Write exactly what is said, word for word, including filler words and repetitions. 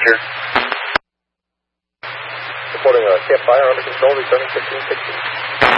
Roger. Reporting a campfire under control, returning fifteen sixty.